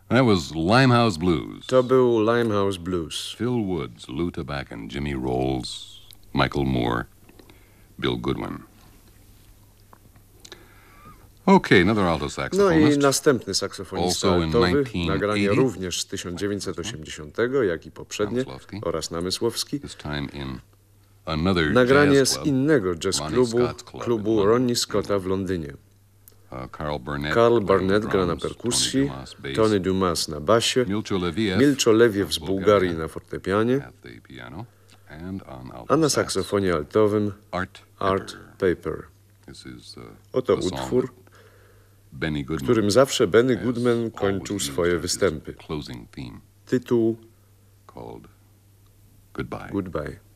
That was Limehouse Blues. To był Limehouse Blues. Phil Woods, Lou Tabakin, Jimmy Rolls, Michael Moore, Bill Goodwin. Okay, another alto No i saxophonist. następny saksofonista Also in altowy, 1980. nagranie również z 1980, jak i poprzednie, Namysłowski. oraz Namysłowski. This time in another Nagranie jazz z club. innego jazz Ronnie klubu, Scott's Club in klubu London. Ronnie Scotta w Londynie. Carl Burnett. Carl playing Barnett gra na drums, perkusji, Tony Dumas, bass, Tony Dumas na basie, Milcho Leviev, Milcho Leviev z of Bułgarii na fortepianie, at the piano, and on alto a na sax, saksofonie altowym Art Art Pepper. Paper. This is Oto a song utwór, that Benny Goodman którym zawsze Benny has Goodman kończył always swoje used as his występy. closing theme Tytuł called Goodbye. Goodbye.